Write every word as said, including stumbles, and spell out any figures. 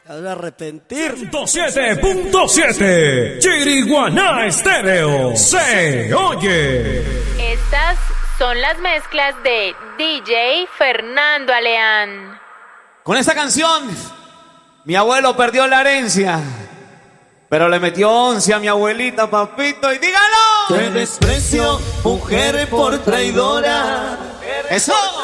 Te vas a arrepentir. ciento siete punto siete Chiriguaná Estéreo se oye. Estas son las mezclas de D J Fernando Aleán. Con esta canción, mi abuelo perdió la herencia, pero le metió once a mi abuelita, papito, y dígalo. Te desprecio, mujer por traidora. Eso.